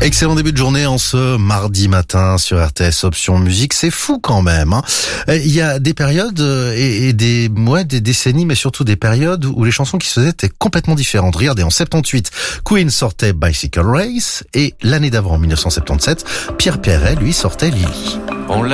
Excellent début de journée en ce mardi matin sur RTS Option Musique. C'est fou quand même, hein. Il y a des périodes et des décennies, mais surtout des périodes où les chansons qui se faisaient étaient complètement différentes. Regardez, en 78, Queen sortait Bicycle Race et l'année d'avant, en 1977, Pierre Perret, lui, sortait Lily.